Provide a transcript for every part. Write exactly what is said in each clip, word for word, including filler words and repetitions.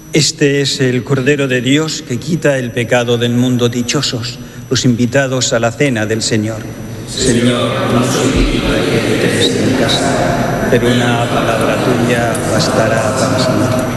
Este es el Cordero de Dios que quita el pecado del mundo. Dichosos los invitados a la cena del Señor. Señor, no soy digno de que entres en mi casa, pero una palabra tuya bastará para sanarme.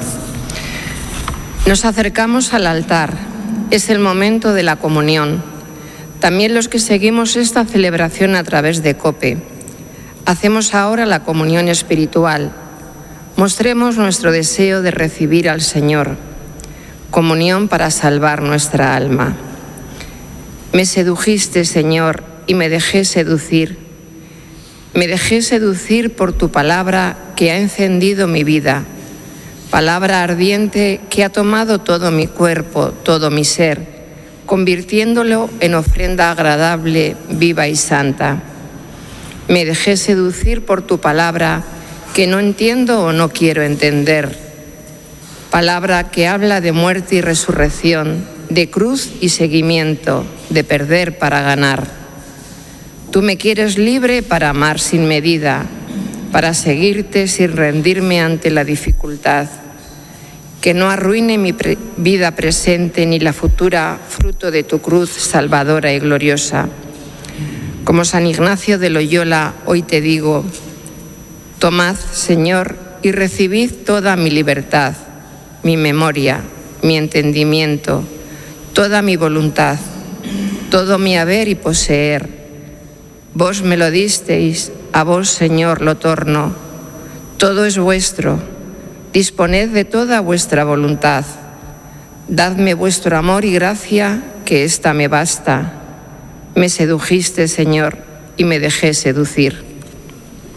Nos acercamos al altar. Es el momento de la comunión. También los que seguimos esta celebración a través de COPE. Hacemos ahora la comunión espiritual. Mostremos nuestro deseo de recibir al Señor. Comunión para salvar nuestra alma. Me sedujiste, Señor, y me dejé seducir. Me dejé seducir por tu palabra que ha encendido mi vida. Palabra ardiente que ha tomado todo mi cuerpo, todo mi ser, convirtiéndolo en ofrenda agradable, viva y santa. Me dejé seducir por tu palabra que no entiendo o no quiero entender. Palabra que habla de muerte y resurrección, de cruz y seguimiento, de perder para ganar. Tú me quieres libre para amar sin medida, para seguirte sin rendirme ante la dificultad. Que no arruine mi pre- vida presente ni la futura fruto de tu cruz salvadora y gloriosa. Como San Ignacio de Loyola, hoy te digo, tomad, Señor, y recibid toda mi libertad, mi memoria, mi entendimiento, toda mi voluntad, todo mi haber y poseer. Vos me lo disteis, a vos, Señor, lo torno. Todo es vuestro. Disponed de toda vuestra voluntad. Dadme vuestro amor y gracia, que ésta me basta. Me sedujiste, Señor, y me dejé seducir.